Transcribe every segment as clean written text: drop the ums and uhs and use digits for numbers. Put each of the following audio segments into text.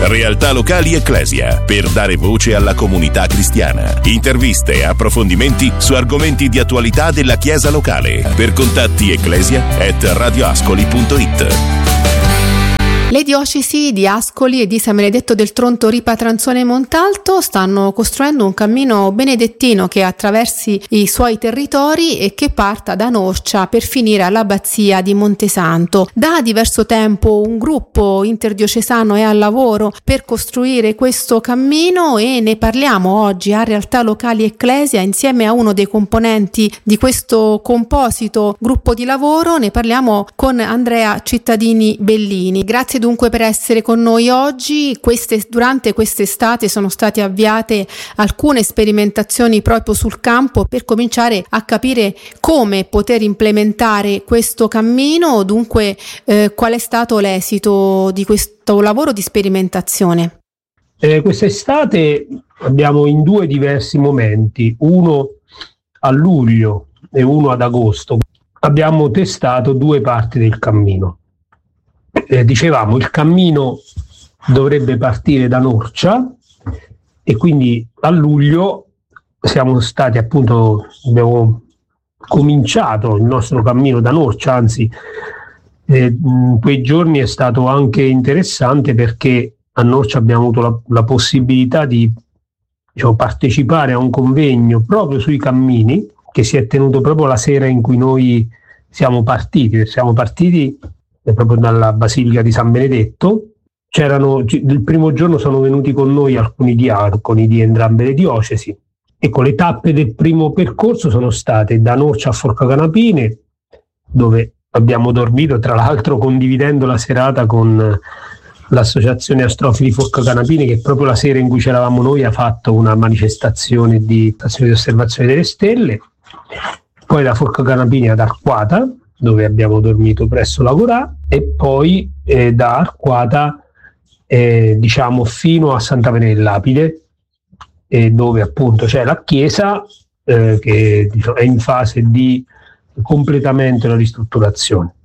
Realtà locali Ecclesia, per dare voce alla comunità cristiana. Interviste e approfondimenti su argomenti di attualità della Chiesa locale. Per contatti ecclesia@radioascoli.it. Le diocesi di Ascoli e di San Benedetto del Tronto Ripatranzone Montalto stanno costruendo un cammino benedettino che attraversi i suoi territori e che parta da Norcia per finire all'abbazia di Montesanto. Da diverso tempo un gruppo interdiocesano è al lavoro per costruire questo cammino e ne parliamo oggi a Realtà Locali Ecclesia insieme a uno dei componenti di questo composito gruppo di lavoro. Ne parliamo con Andrea Cittadini Bellini. Grazie dunque per essere con noi oggi. Durante quest'estate sono state avviate alcune sperimentazioni proprio sul campo per cominciare a capire come poter implementare questo cammino. Dunque, qual è stato l'esito di questo lavoro di sperimentazione? Quest'estate abbiamo in due diversi momenti, uno a luglio e uno ad agosto, abbiamo testato due parti del cammino. Dicevamo, il cammino dovrebbe partire da Norcia e quindi a luglio abbiamo cominciato il nostro cammino da Norcia, anzi quei giorni è stato anche interessante perché a Norcia abbiamo avuto la possibilità di partecipare a un convegno proprio sui cammini che si è tenuto proprio la sera in cui noi siamo partiti proprio dalla Basilica di San Benedetto. Il primo giorno sono venuti con noi alcuni diaconi di entrambe le diocesi. Ecco, le tappe del primo percorso sono state da Norcia a Forcacanapine, dove abbiamo dormito, tra l'altro condividendo la serata con l'associazione Astrofili Forcacanapine, che proprio la sera in cui c'eravamo noi ha fatto una manifestazione di osservazione delle stelle. Poi da Forcacanapine ad Arquata, dove abbiamo dormito presso la Corà, e poi da Arquata fino a Santa Maria del Lapide, dove appunto c'è la chiesa che è in fase di completamento della ristrutturazione.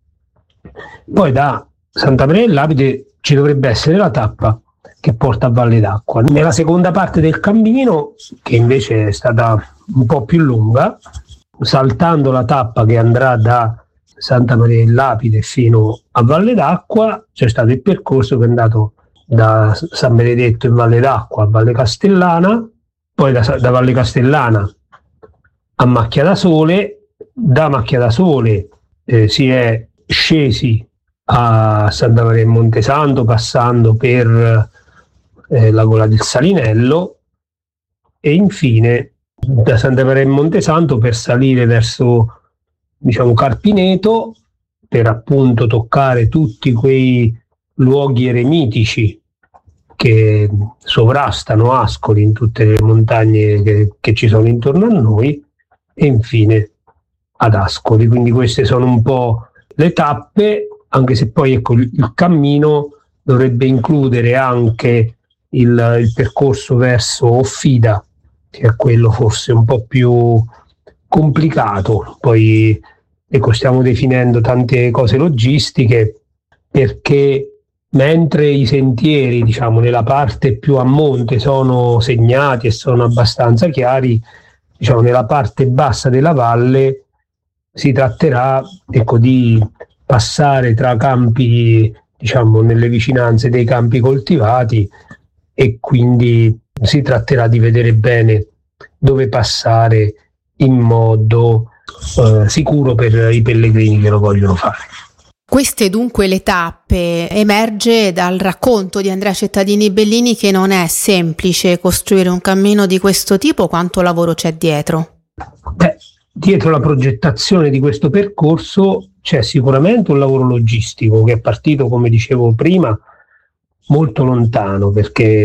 Poi da Santa Maria del Lapide ci dovrebbe essere la tappa che porta a Valle d'Acqua. Nella seconda parte del cammino, che invece è stata un po' più lunga, saltando la tappa che andrà da Santa Maria del Lapide fino a Valle d'Acqua, c'è stato il percorso che è andato da San Benedetto in Valle d'Acqua a Valle Castellana, poi da Valle Castellana a Macchia da Sole, da Macchia da Sole si è scesi a Santa Maria in Montesanto passando per la Gola del Salinello e infine da Santa Maria in Montesanto per salire verso Carpineto, per appunto toccare tutti quei luoghi eremitici che sovrastano Ascoli in tutte le montagne che ci sono intorno a noi, e infine ad Ascoli. Quindi queste sono un po' le tappe, anche se poi il cammino dovrebbe includere anche il percorso verso Offida, che è quello forse un po' più complicato. Poi stiamo definendo tante cose logistiche, perché mentre i sentieri nella parte più a monte sono segnati e sono abbastanza chiari, nella parte bassa della valle si tratterà di passare tra campi, nelle vicinanze dei campi coltivati, e quindi si tratterà di vedere bene dove passare in modo sicuro per i pellegrini che lo vogliono fare. Queste dunque le tappe. Emerge dal racconto di Andrea Cittadini Bellini che non è semplice costruire un cammino di questo tipo. Quanto lavoro c'è dietro? Dietro la progettazione di questo percorso c'è sicuramente un lavoro logistico che è partito, come dicevo prima, molto lontano, perché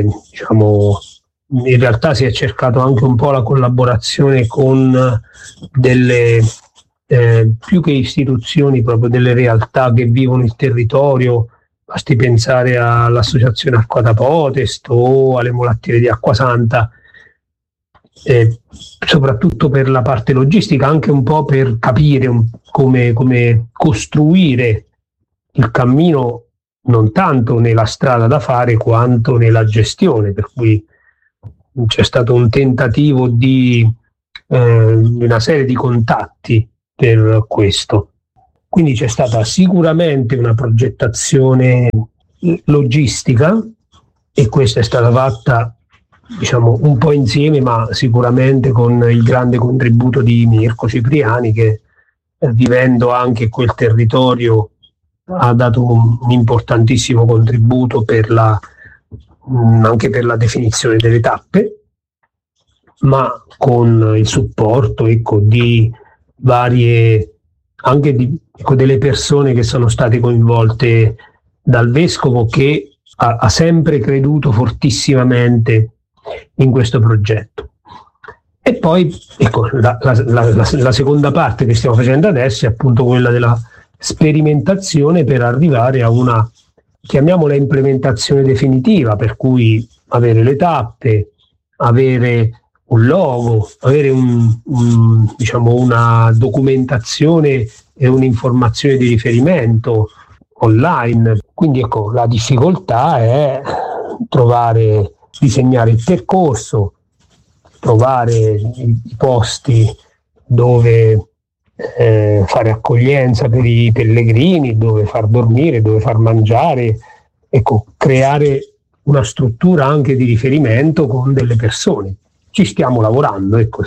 in realtà si è cercato anche un po' la collaborazione con delle più che istituzioni, proprio delle realtà che vivono il territorio. Basti pensare all'associazione Arquata Potest o alle mulattiere di Acquasanta, soprattutto per la parte logistica, anche un po' per capire come costruire il cammino non tanto nella strada da fare quanto nella gestione, per cui c'è stato un tentativo di una serie di contatti per questo. Quindi c'è stata sicuramente una progettazione logistica, e questa è stata fatta, diciamo, un po' insieme, ma sicuramente con il grande contributo di Mirko Cipriani, che vivendo anche quel territorio ha dato un importantissimo contributo anche per la definizione delle tappe, ma con il supporto, ecco, di varie, anche delle persone che sono state coinvolte dal vescovo, che ha sempre creduto fortissimamente in questo progetto. E poi, ecco, la seconda parte che stiamo facendo adesso è appunto quella della sperimentazione per arrivare a una, chiamiamola, implementazione definitiva, per cui avere le tappe, avere un logo, avere diciamo una documentazione e un'informazione di riferimento online. Quindi ecco, la difficoltà è disegnare il percorso, trovare i posti dove fare accoglienza per i pellegrini, dove far dormire, dove far mangiare, ecco, creare una struttura anche di riferimento con delle persone. Ci stiamo lavorando, ecco,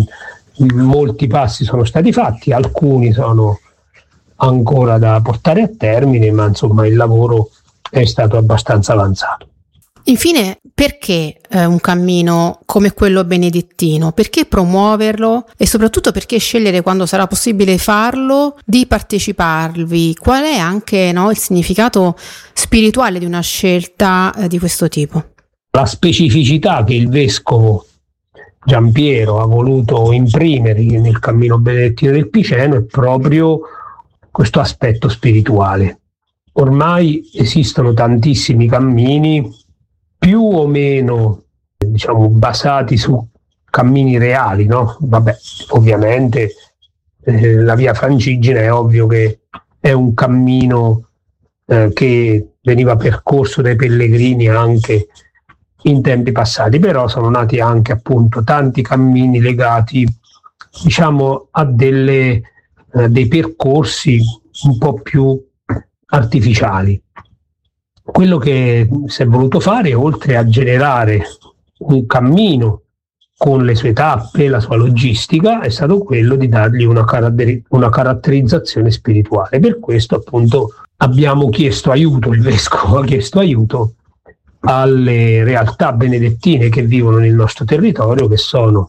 molti passi sono stati fatti, alcuni sono ancora da portare a termine, ma insomma il lavoro è stato abbastanza avanzato. Infine, perché un cammino come quello benedettino? Perché promuoverlo e soprattutto perché scegliere, quando sarà possibile farlo, di parteciparvi? Qual è anche, no, il significato spirituale di una scelta di questo tipo? La specificità che il vescovo Giampiero ha voluto imprimere nel cammino benedettino del Piceno è proprio questo aspetto spirituale. Ormai esistono tantissimi cammini, più o meno, diciamo, basati su cammini reali, no? Vabbè, ovviamente la via Francigena è ovvio che è un cammino che veniva percorso dai pellegrini anche in tempi passati, però sono nati anche appunto tanti cammini legati, diciamo, a dei percorsi un po' più artificiali. Quello che si è voluto fare, oltre a generare un cammino con le sue tappe, la sua logistica, è stato quello di dargli una caratterizzazione spirituale. Per questo appunto abbiamo chiesto aiuto, il vescovo ha chiesto aiuto alle realtà benedettine che vivono nel nostro territorio, che sono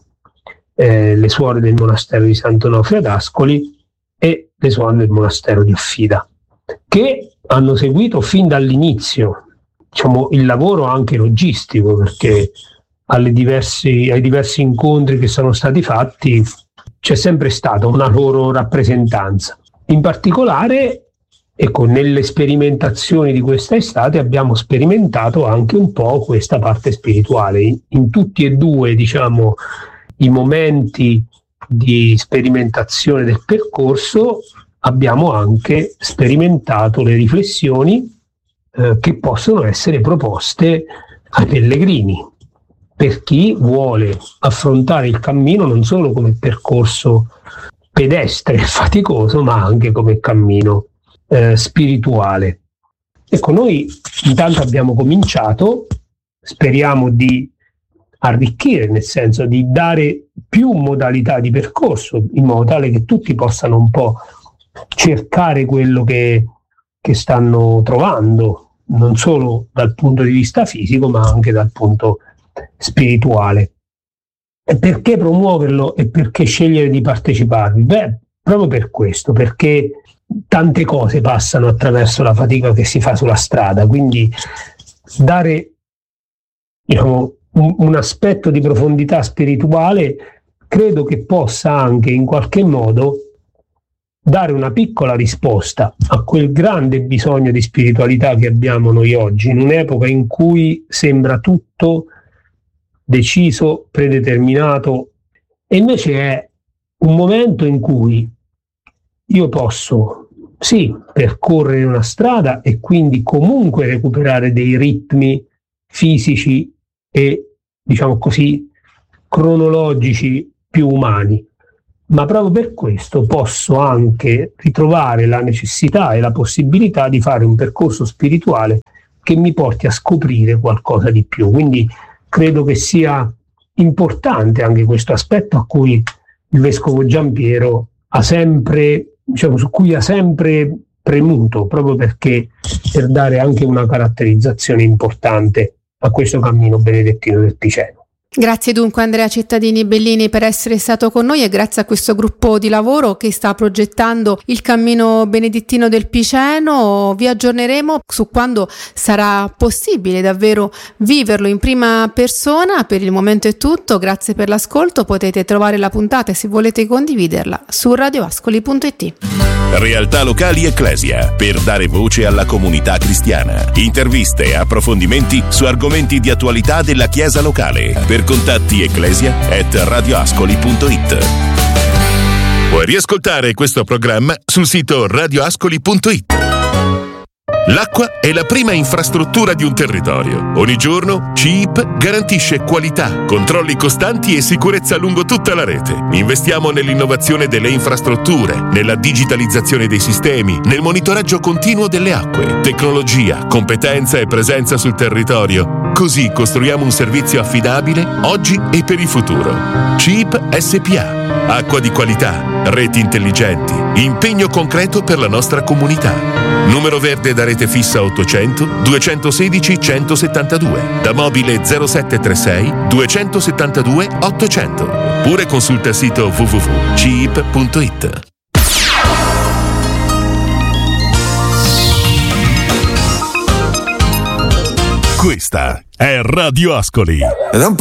le suore del monastero di Sant'Onofrio ad Ascoli e le suore del monastero di Offida, che hanno seguito fin dall'inizio, diciamo, il lavoro anche logistico, perché ai diversi incontri che sono stati fatti c'è sempre stata una loro rappresentanza. In particolare, ecco, nelle sperimentazioni di questa estate abbiamo sperimentato anche un po' questa parte spirituale. In tutti e due, diciamo, i momenti di sperimentazione del percorso abbiamo anche sperimentato le riflessioni che possono essere proposte ai pellegrini, per chi vuole affrontare il cammino non solo come percorso pedestre e faticoso, ma anche come cammino spirituale. Ecco, noi intanto abbiamo cominciato, speriamo di arricchire, nel senso di dare più modalità di percorso, in modo tale che tutti possano un po' cercare quello che stanno trovando, non solo dal punto di vista fisico, ma anche dal punto spirituale. E perché promuoverlo e perché scegliere di parteciparvi? Beh, proprio per questo, perché tante cose passano attraverso la fatica che si fa sulla strada, quindi dare, diciamo, un aspetto di profondità spirituale credo che possa anche in qualche modo dare una piccola risposta a quel grande bisogno di spiritualità che abbiamo noi oggi, in un'epoca in cui sembra tutto deciso, predeterminato, e invece è un momento in cui io posso sì, percorrere una strada e quindi comunque recuperare dei ritmi fisici e, diciamo così, cronologici più umani. Ma proprio per questo posso anche ritrovare la necessità e la possibilità di fare un percorso spirituale che mi porti a scoprire qualcosa di più. Quindi credo che sia importante anche questo aspetto a cui il Vescovo Giampiero ha sempre, diciamo, su cui ha sempre premuto, proprio perché per dare anche una caratterizzazione importante a questo cammino benedettino del Piceno. Grazie dunque Andrea Cittadini Bellini per essere stato con noi e grazie a questo gruppo di lavoro che sta progettando il cammino benedettino del Piceno. Vi aggiorneremo su quando sarà possibile davvero viverlo in prima persona. Per il momento è tutto, grazie per l'ascolto, potete trovare la puntata e se volete condividerla su radioascoli.it. Realtà locali Ecclesia, per dare voce alla comunità cristiana. Interviste e approfondimenti su argomenti di attualità della Chiesa locale. Per contatti ecclesia@radioascoli.it. Puoi riascoltare questo programma sul sito radioascoli.it. L'acqua è la prima infrastruttura di un territorio. Ogni giorno CIP garantisce qualità, controlli costanti e sicurezza lungo tutta la rete. Investiamo nell'innovazione delle infrastrutture, nella digitalizzazione dei sistemi, nel monitoraggio continuo delle acque, tecnologia, competenza e presenza sul territorio. Così costruiamo un servizio affidabile oggi e per il futuro. CIP SPA. Acqua di qualità, reti intelligenti, impegno concreto per la nostra comunità. Numero verde da rete fissa 800 216 172, da mobile 0736 272 800, oppure consulta il sito www.ciip.it. Questa è Radio Ascoli.